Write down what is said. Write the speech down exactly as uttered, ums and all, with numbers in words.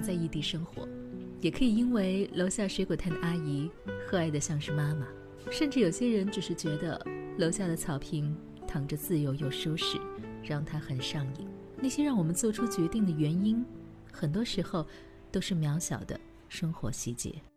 常在异地生活，也可以因为楼下水果摊的阿姨和蔼得像是妈妈，甚至有些人只是觉得楼下的草坪躺着自由又舒适，让他很上瘾。那些让我们做出决定的原因，很多时候都是渺小的生活细节。